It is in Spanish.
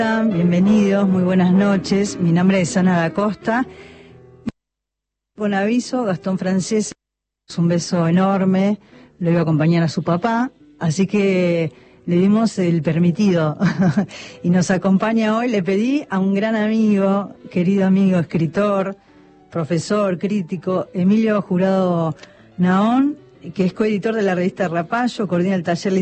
Bienvenidos, muy buenas noches. Mi nombre es Ana da Costa. Con aviso, Gastón Francés, un beso enorme, lo iba a acompañar a su papá, así que le dimos el permitido y nos acompaña hoy. Le pedí a un gran amigo, querido amigo, escritor, profesor, crítico, Emilio Jurado Naón, que es coeditor de la revista Rapallo, coordina el taller literario